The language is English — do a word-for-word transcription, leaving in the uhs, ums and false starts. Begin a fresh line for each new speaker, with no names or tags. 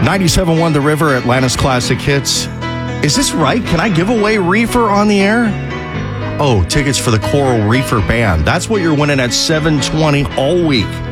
ninety-seven point one The River, Atlanta's Classic Hits. Is this right? Can I give away Reefer on the air? Oh, tickets for the Coral Reefer Band. That's what you're winning at seven twenty all week.